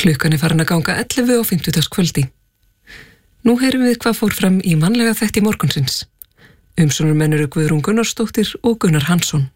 Klukkan farin að ganga 11 á fimmtudagskvöldi. Nú heyrum við hvað fór fram í mannlega þætti morgunsins. Umsjónarmenn eru Guðrún Gunnarsdóttir og Gunnar Hansson.